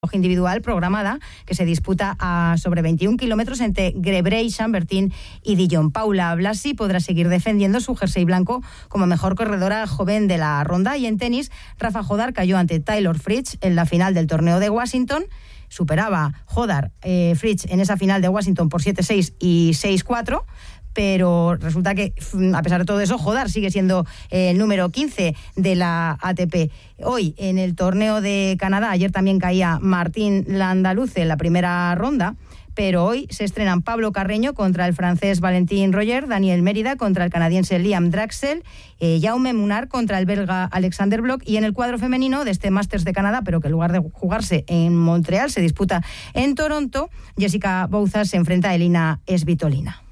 contrarreloj individual programada que se disputa a sobre 21 kilómetros entre Grebrey, Chambertin y Dijon. Paula Blasi podrá seguir defendiendo su jersey blanco como mejor corredora joven de la ronda. Y en tenis, Rafa Jodar cayó ante Taylor Fritz en la final del torneo de Washington. Superaba Jodar Fritz en esa final de Washington por 7-6 y 6-4. Pero resulta que, a pesar de todo eso, Jodar sigue siendo el número 15 de la ATP. Hoy, en el torneo de Canadá, ayer también caía Martín Landaluce en la primera ronda, pero hoy se estrenan Pablo Carreño contra el francés Valentin Royer, Daniel Mérida contra el canadiense Liam Draxel, Jaume Munar contra el belga Alexander Bloch, y en el cuadro femenino de este Masters de Canadá, pero que en lugar de jugarse en Montreal, se disputa en Toronto, Jessica Bouzas se enfrenta a Elina Svitolina.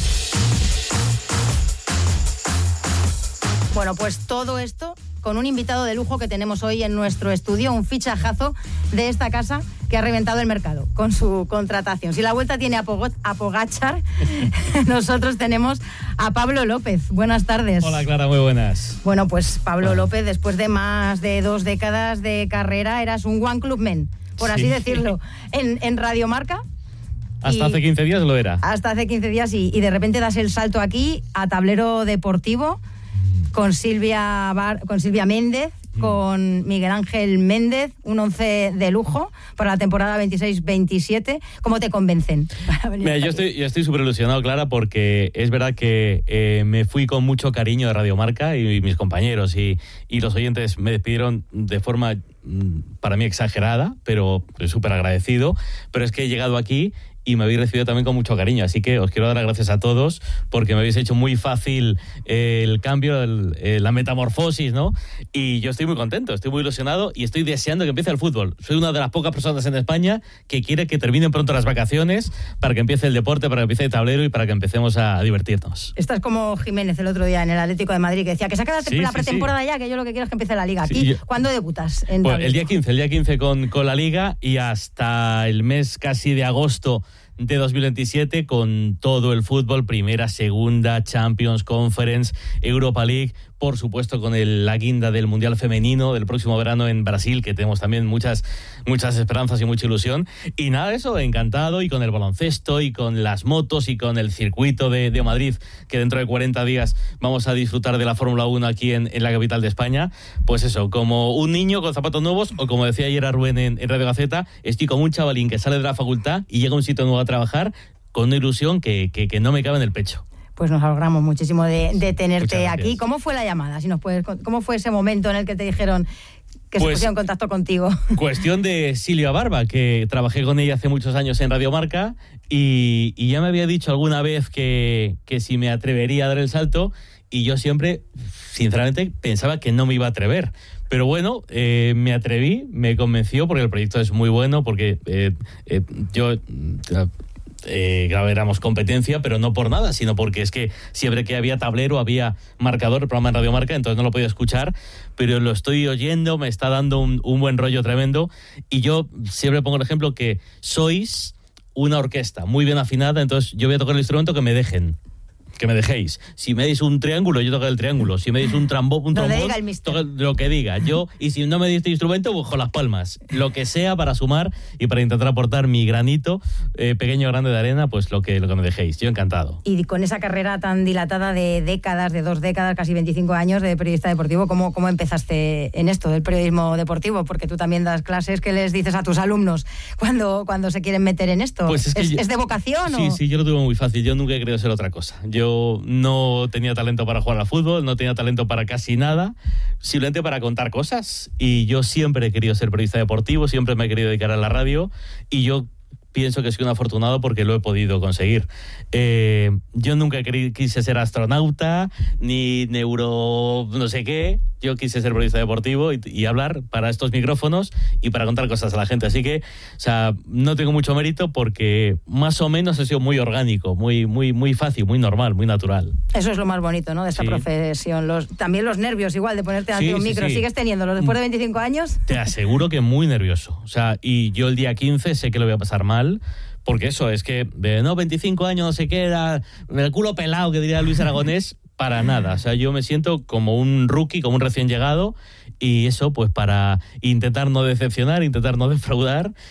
Bueno, pues todo esto con un invitado de lujo que tenemos hoy en nuestro estudio, un fichajazo de esta casa que ha reventado el mercado con su contratación. Si la vuelta tiene a Pogačar, nosotros tenemos a Pablo López. Buenas tardes. Hola, Clara, muy buenas. Bueno, pues Pablo López, después de más de 2 décadas de carrera, eras un one club man, por así decirlo, en Radio Marca. Hasta hace 15 días lo era. Hasta hace 15 días y de repente das el salto aquí a Tablero Deportivo con Silvia Méndez, con Miguel Ángel Méndez, un 11 de lujo para la temporada 26-27. ¿Cómo te convencen? Mira, yo estoy súper ilusionado, Clara, porque es verdad que me fui con mucho cariño de Radio Marca y mis compañeros y los oyentes me despidieron de forma para mí exagerada, pero súper agradecido. Pero es que he llegado aquí y me habéis recibido también con mucho cariño, así que os quiero dar las gracias a todos porque me habéis hecho muy fácil el cambio, la metamorfosis, ¿no? Y yo estoy muy contento, estoy muy ilusionado y estoy deseando que empiece el fútbol. Soy una de las pocas personas en España que quiere que terminen pronto las vacaciones para que empiece el deporte, para que empiece el tablero y para que empecemos a divertirnos. Estás como Jiménez el otro día en el Atlético de Madrid, que decía que se acaba la pretemporada ya, que yo lo que quiero es que empiece la Liga. Aquí, ¿cuándo debutas? Pues el día 15 con la Liga y hasta el mes casi de agosto de 2027 con todo el fútbol, primera, segunda, Champions, Conference, Europa League, por supuesto con la guinda del Mundial Femenino del próximo verano en Brasil, que tenemos también muchas esperanzas y mucha ilusión. Y nada de eso, encantado, y con el baloncesto, y con las motos, y con el circuito de Madrid, que dentro de 40 días vamos a disfrutar de la Fórmula 1 aquí en la capital de España. Pues eso, como un niño con zapatos nuevos, o como decía ayer a Rubén en Radio Gaceta, estoy como un chavalín que sale de la facultad y llega a un sitio nuevo a trabajar con una ilusión que no me cabe en el pecho. Pues nos alegramos muchísimo de tenerte aquí. ¿Cómo fue la llamada? ¿Cómo fue ese momento en el que te dijeron que se pusieron en contacto contigo? Cuestión de Silvia Barba, que trabajé con ella hace muchos años en Radio Marca y ya me había dicho alguna vez que si me atrevería a dar el salto, y yo siempre, sinceramente, pensaba que no me iba a atrever. Pero bueno, me atreví, me convenció porque el proyecto es muy bueno, porque claro, éramos competencia, pero no por nada, sino porque es que siempre que había tablero, había marcador, el programa en Radio Marca, entonces no lo podía escuchar, pero lo estoy oyendo, me está dando un buen rollo tremendo, y yo siempre pongo el ejemplo que sois una orquesta muy bien afinada, entonces yo voy a tocar el instrumento que me dejéis. Si me deis un triángulo, yo toco el triángulo. Si me deis un trombón, toco lo que diga. Yo, y si no me deis este instrumento, pues con las palmas. Lo que sea para sumar y para intentar aportar mi granito, pequeño o grande de arena, pues lo que me dejéis. Yo encantado. Y con esa carrera tan dilatada de 2 décadas, casi 25 años de periodista deportivo, ¿cómo empezaste en esto del periodismo deportivo? Porque tú también das clases. ¿Qué les dices a tus alumnos cuando se quieren meter en esto? Pues ¿Es de vocación? Sí, yo lo tuve muy fácil. Yo nunca he querido ser otra cosa. Yo no tenía talento para jugar al fútbol, no tenía talento para casi nada, simplemente para contar cosas. Y yo siempre he querido ser periodista deportivo, siempre me he querido dedicar a la radio, y yo pienso que soy un afortunado porque lo he podido conseguir. Yo nunca quise ser astronauta, ni no sé qué. Yo quise ser periodista deportivo y hablar para estos micrófonos y para contar cosas a la gente. Así que, o sea, no tengo mucho mérito porque más o menos he sido muy orgánico, muy, muy, muy fácil, muy normal, muy natural. Eso es lo más bonito, ¿no?, de esta profesión. También los nervios, igual, de ponerte ante un micro. ¿Sigues teniéndolos después de 25 años? Te aseguro que muy nervioso. O sea, y yo el día 15 sé que lo voy a pasar mal. Porque eso, es que, 25 años, no sé qué, era el culo pelado, que diría Luis Aragonés, para nada. O sea, yo me siento como un rookie, como un recién llegado, y eso, pues para intentar no decepcionar, intentar no defraudar